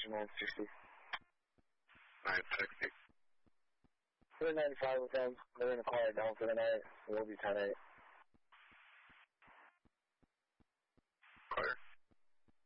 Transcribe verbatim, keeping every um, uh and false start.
nine sixty. nine sixty. We're ninety-five with them. They're in a quiet down for the night. We'll be ten eight.